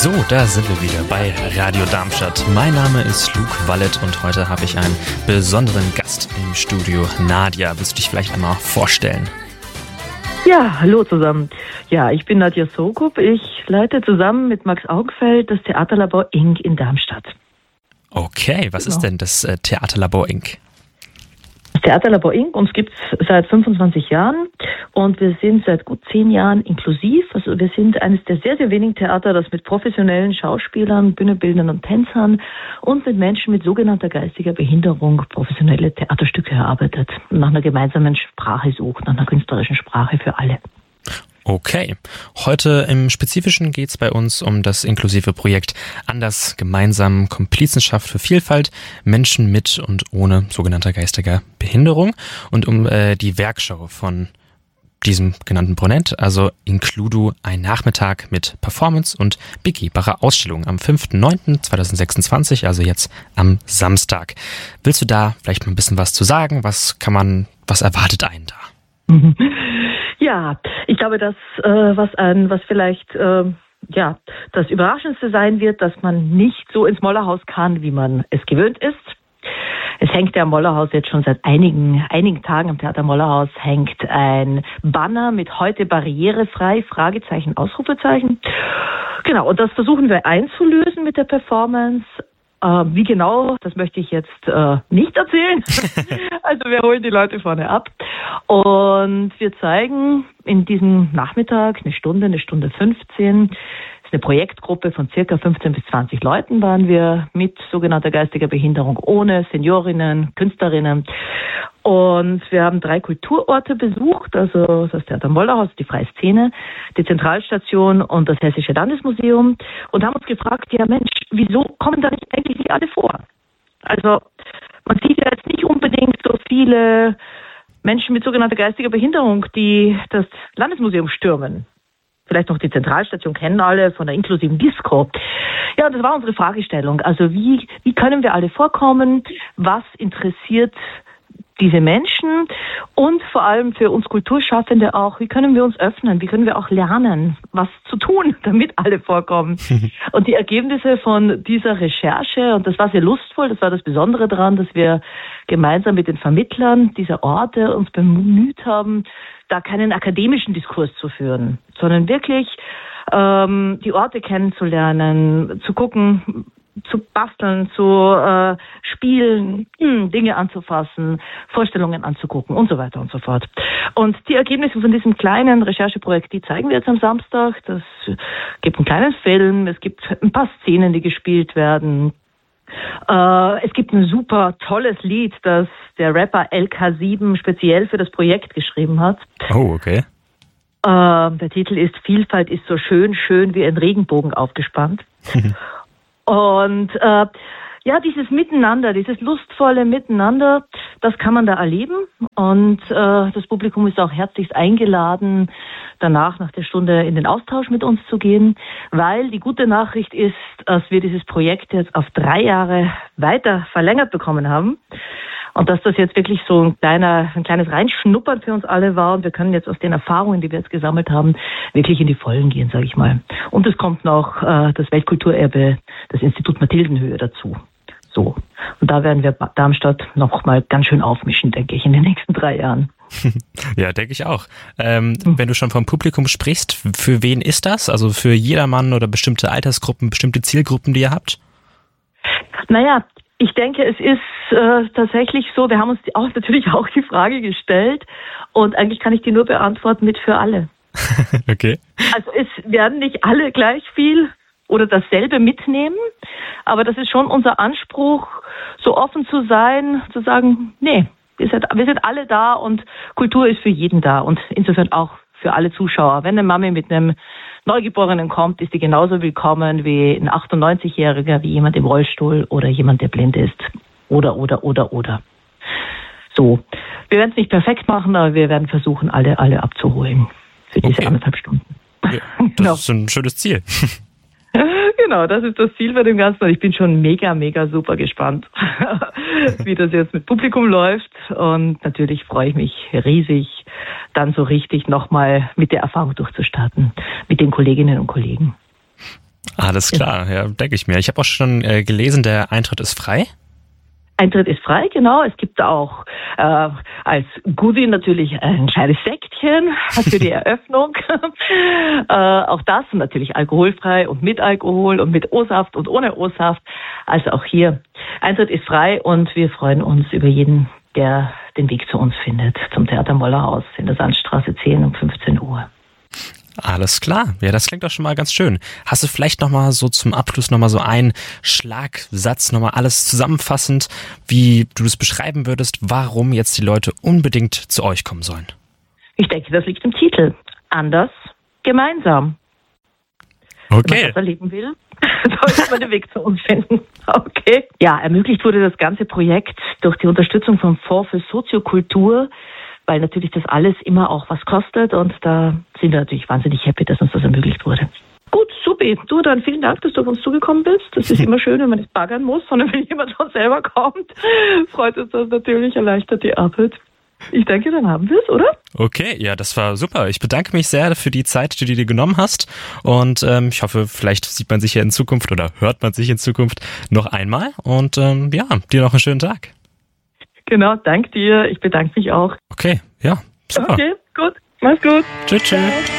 So, da sind wir wieder bei Radio Darmstadt. Mein Name ist Luke Wallet und heute habe ich einen besonderen Gast im Studio. Nadja, willst du dich vielleicht einmal vorstellen? Ja, hallo zusammen. Ja, ich bin Nadja Sokup. Ich leite zusammen mit Max Augfeld das Theaterlabor Inc. in Darmstadt. Okay, was ist denn das Theaterlabor Inc.? Das Theaterlabor Inc. uns gibt es seit 25 Jahren und wir sind seit gut 10 Jahren inklusiv. Also wir sind eines der sehr, sehr wenigen Theater, das mit professionellen Schauspielern, Bühnenbildnern und Tänzern und mit Menschen mit sogenannter geistiger Behinderung professionelle Theaterstücke erarbeitet und nach einer gemeinsamen Sprache sucht, nach einer künstlerischen Sprache für alle. Okay, heute im Spezifischen geht es bei uns um das inklusive Projekt Anders gemeinsam Komplizenschaft für Vielfalt, Menschen mit und ohne sogenannter geistiger Behinderung und um die Werkschau von diesem genannten Projekt, also Includu, ein Nachmittag mit Performance und begehbarer Ausstellung am 5.9.2026, also jetzt am Samstag. Willst du da vielleicht mal ein bisschen was zu sagen? Was erwartet einen da? Ja, ich glaube, dass was vielleicht das Überraschendste sein wird, dass man nicht so ins Mollerhaus kann, wie man es gewöhnt ist. Es hängt ja am Mollerhaus jetzt schon seit einigen Tagen am Theater Mollerhaus hängt ein Banner mit heute barrierefrei, Fragezeichen, Ausrufezeichen. Genau, und das versuchen wir einzulösen mit der Performance. Wie genau, das möchte ich jetzt nicht erzählen. Also wir holen die Leute vorne ab und wir zeigen in diesem Nachmittag eine Stunde 15. Das ist eine Projektgruppe von circa 15 bis 20 Leuten waren wir mit sogenannter geistiger Behinderung, ohne Seniorinnen, Künstlerinnen. Und wir haben 3 Kulturorte besucht, also das Theater Mollerhaus, die Freie Szene, die Zentralstation und das Hessische Landesmuseum und haben uns gefragt, ja Mensch, wieso kommen da eigentlich nicht alle vor? Also man sieht ja jetzt nicht unbedingt so viele Menschen mit sogenannter geistiger Behinderung, die das Landesmuseum stürmen. Vielleicht noch die Zentralstation kennen alle von der inklusiven Disco. Ja, das war unsere Fragestellung. Also wie können wir alle vorkommen? Was interessiert diese Menschen und vor allem für uns Kulturschaffende auch, wie können wir uns öffnen, wie können wir auch lernen, was zu tun, damit alle vorkommen. Und die Ergebnisse von dieser Recherche, und das war sehr lustvoll, das war das Besondere daran, dass wir gemeinsam mit den Vermittlern dieser Orte uns bemüht haben, da keinen akademischen Diskurs zu führen, sondern wirklich die Orte kennenzulernen, zu gucken, zu basteln, zu spielen, Dinge anzufassen, Vorstellungen anzugucken und so weiter und so fort. Und die Ergebnisse von diesem kleinen Rechercheprojekt, die zeigen wir jetzt am Samstag. Das gibt einen kleinen Film, es gibt ein paar Szenen, die gespielt werden. Es gibt ein super tolles Lied, das der Rapper LK7 speziell für das Projekt geschrieben hat. Oh, okay. Der Titel ist Vielfalt ist so schön, schön wie ein Regenbogen aufgespannt. Und dieses Miteinander, dieses lustvolle Miteinander, das kann man da erleben. Und das Publikum ist auch herzlichst eingeladen, danach nach der Stunde in den Austausch mit uns zu gehen, weil die gute Nachricht ist, dass wir dieses Projekt jetzt auf 3 Jahre weiter verlängert bekommen haben. Und dass das jetzt wirklich so ein kleines Reinschnuppern für uns alle war. Und wir können jetzt aus den Erfahrungen, die wir jetzt gesammelt haben, wirklich in die Vollen gehen, sage ich mal. Und es kommt noch das Weltkulturerbe, das Institut Mathildenhöhe dazu. So. Und da werden wir Darmstadt noch mal ganz schön aufmischen, denke ich, in den nächsten 3 Jahren. Ja, denke ich auch. Wenn du schon vom Publikum sprichst, für wen ist das? Also für jedermann oder bestimmte Altersgruppen, bestimmte Zielgruppen, die ihr habt? Naja, ich denke, es ist tatsächlich so, wir haben uns natürlich auch die Frage gestellt und eigentlich kann ich die nur beantworten mit für alle. Okay. Also es werden nicht alle gleich viel oder dasselbe mitnehmen, aber das ist schon unser Anspruch, so offen zu sein, zu sagen, nee, wir sind alle da und Kultur ist für jeden da und insofern auch für alle Zuschauer. Wenn eine Mami mit einem Neugeborenen kommt, ist die genauso willkommen wie ein 98-Jähriger, wie jemand im Rollstuhl oder jemand, der blind ist. Oder. So. Wir werden es nicht perfekt machen, aber wir werden versuchen, alle abzuholen für diese 1,5 Stunden. Ja, das ist ein schönes Ziel. Genau, das ist das Ziel bei dem Ganzen. Und ich bin schon mega super gespannt, wie das jetzt mit Publikum läuft. Und natürlich freue ich mich riesig, dann so richtig nochmal mit der Erfahrung durchzustarten, mit den Kolleginnen und Kollegen. Alles klar, ja, denke ich mir. Ich habe auch schon gelesen, der Eintritt ist frei. Eintritt ist frei, genau. Es gibt auch als Goodie natürlich ein kleines Sektchen für die Eröffnung. Auch das natürlich alkoholfrei und mit Alkohol und mit O-Saft und ohne O-Saft. Also auch hier, Eintritt ist frei und wir freuen uns über jeden, der den Weg zu uns findet, zum Theater Mollerhaus in der Sandstraße 10 um 15 Uhr. Alles klar. Ja, das klingt doch schon mal ganz schön. Hast du vielleicht nochmal so zum Abschluss nochmal so einen Schlagsatz, nochmal alles zusammenfassend, wie du das beschreiben würdest, warum jetzt die Leute unbedingt zu euch kommen sollen? Ich denke, das liegt im Titel. Anders, gemeinsam. Okay. Wenn man das erleben will, sollte man den Weg zu uns finden. Okay. Ja, ermöglicht wurde das ganze Projekt durch die Unterstützung vom Fonds für Soziokultur, weil natürlich das alles immer auch was kostet und da sind wir natürlich wahnsinnig happy, dass uns das ermöglicht wurde. Gut, supi. Du, dann vielen Dank, dass du auf uns zugekommen bist. Das ist immer schön, wenn man nicht baggern muss, sondern wenn jemand von selber kommt, freut uns das natürlich, erleichtert die Arbeit. Ich denke, dann haben wir es, oder? Okay, ja, das war super. Ich bedanke mich sehr für die Zeit, die du dir genommen hast und ich hoffe, vielleicht sieht man sich ja in Zukunft oder hört man sich in Zukunft noch einmal und ja, dir noch einen schönen Tag. Genau, danke dir. Ich bedanke mich auch. Okay, ja, super. Okay, gut. Mach's gut. Tschüss, tschüss.